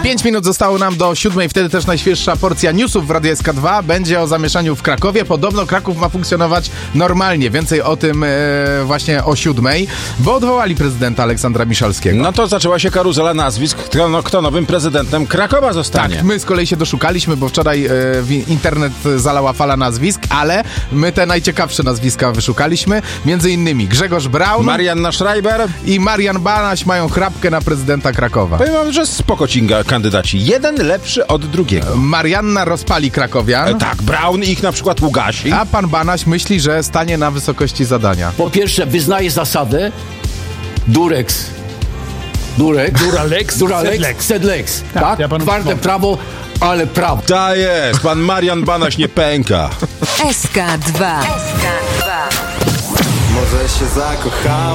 5 minut zostało nam do 7, wtedy też najświeższa porcja newsów w Radiu SK2. Będzie o zamieszaniu w Krakowie. Podobno Kraków ma funkcjonować normalnie. Więcej o tym właśnie o 7, bo odwołali prezydenta Aleksandra Miszalskiego. No to zaczęła się karuzela nazwisk, kto nowym prezydentem Krakowa zostanie. Tak, my z kolei się doszukaliśmy, bo wczoraj internet zalała fala nazwisk, ale my te najciekawsze nazwiska wyszukaliśmy. Między innymi Grzegorz Braun, Marianna Schreiber i Marian Banaś mają chrapkę na prezydenta Krakowa. Powiem wam, że spoko cinga kandydaci. Jeden lepszy od drugiego. Marianna rozpali krakowian. Tak, Braun ich na przykład ugasi. A pan Banaś myśli, że stanie na wysokości zadania. Po pierwsze, wyznaje zasadę Duralex, sed lex. Tak? Ja panu Twarde pomogę. prawo, ale prawo. Ta jest, pan Marian Banaś nie pęka. SK2. Może się zakochałem.